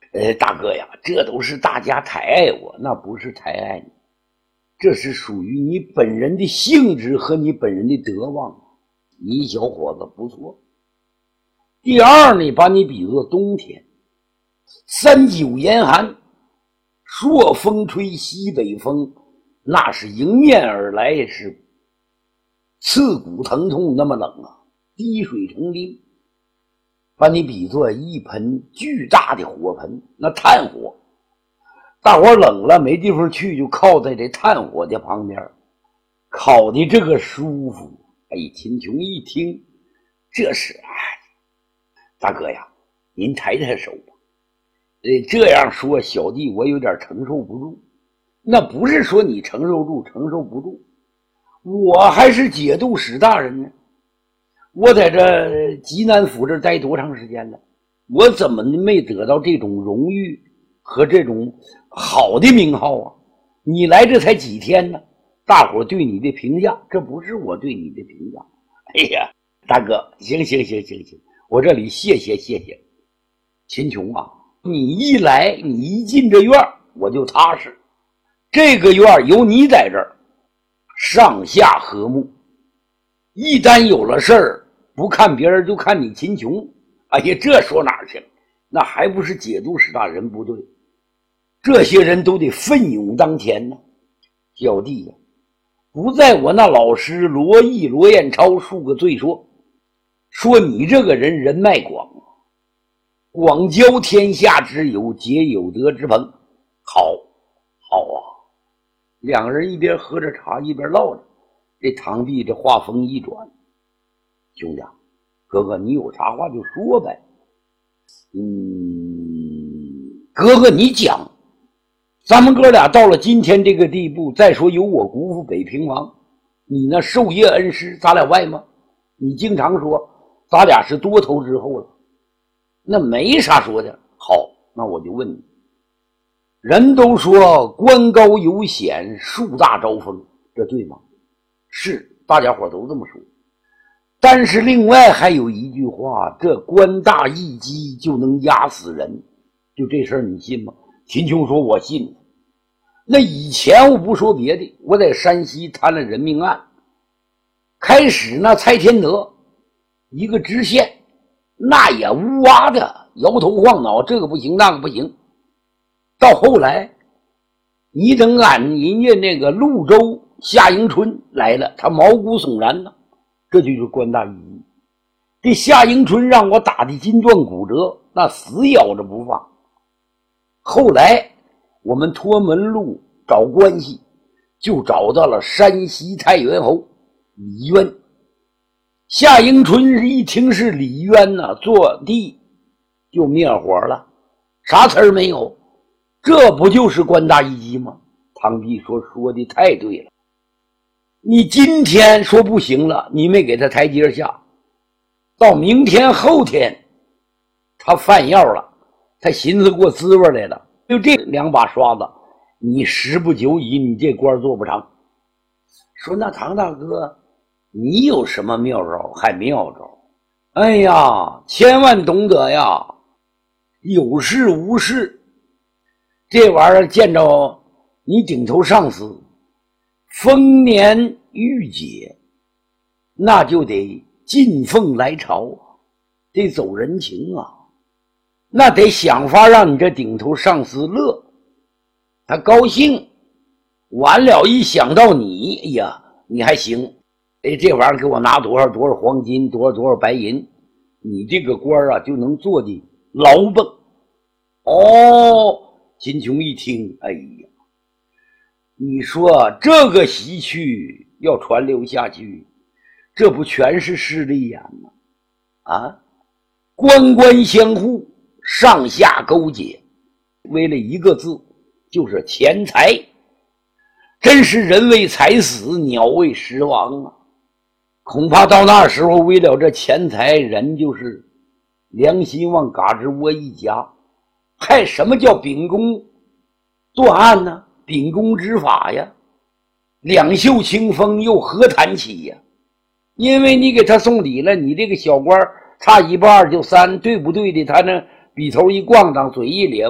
大哥呀，这都是大家太爱我，那不是太爱你，这是属于你本人的性质和你本人的德望。你小伙子不错。第二呢，把你比作冬天，39严寒，朔风吹西北风，那是迎面而来，是刺骨疼痛，那么冷啊，滴水成冰。把你比作一盆巨大的火盆，那炭火，大伙冷了没地方去，就靠在这炭火的旁边，烤的这个舒服。哎，秦琼一听，这是大哥呀，您抬抬手吧。这样说小弟我有点承受不住。那不是说你承受不住，我还是节度使大人呢。我在这济南府这待多长时间了，我怎么没得到这种荣誉和这种好的名号啊？你来这才几天呢，大伙对你的评价，这不是我对你的评价。哎呀，大哥，行，我这里谢谢。秦琼啊，你一来，你一进这院我就踏实。这个院有你在这儿，上下和睦。一旦有了事儿，不看别人就看你秦琼。哎呀，这说哪儿去了？那还不是节度使大人不对，这些人都得奋勇当前呢。小弟呀，不在我那老师罗彦超数个罪说你这个人脉广交天下之友，结有德之朋。好啊。两个人一边喝着茶一边唠着，这堂弟这话锋一转，兄弟哥哥你有啥话就说呗。哥哥你讲，咱们哥俩到了今天这个地步，再说有我姑父北平王，你那授业恩师，咱俩外吗？你经常说咱俩是多头之后了，那没啥说的。好，那我就问你，人都说官高有显，树大招风，这对吗？是，大家伙都这么说。但是另外还有一句话，这官大一击就能压死人，就这事儿你信吗？秦琼说我信。那以前我不说别的，我在山西谈了人命案，开始那蔡天德一个知县，那也呜哇的摇头晃脑，这个不行那个不行。到后来你等人家那个潞州夏迎春来了，他毛骨悚然呢，这就是官大一击。这夏迎春让我打的筋断骨折，那死咬着不放。后来我们托门路找关系，就找到了山西太原侯李渊。夏迎春一听是李渊呢，坐地就灭火了，啥词儿没有。这不就是官大一击吗？堂弟说的太对了。你今天说不行了，你没给他台阶下，到明天后天他犯药了，他寻思过滋味来了，就这两把刷子，你时不久矣，你这官做不长。说那唐大哥你有什么妙招？还妙招？哎呀，千万懂得呀，有事无事这玩意儿见着你顶头上司丰年玉节，那就得进奉来朝，得走人情啊，那得想法让你这顶头上司乐，他高兴。完了一想到你，哎呀你还行，这玩意儿给我拿多少黄金，多少白银，你这个官啊就能做的牢蹦。秦琼一听，哎呀，你说这个习趣要传流下去，这不全是势利眼吗？官官相护，上下勾结，为了一个字，就是钱财。真是人为财死，鸟为食亡啊！恐怕到那时候，为了这钱财，人就是良心往嘎吱窝一夹。还什么叫秉公断案呢？秉公执法呀，两袖清风又何谈起呀？因为你给他送礼了，你这个小官差一半就3，对不对的？他那笔头一咣当，嘴一咧，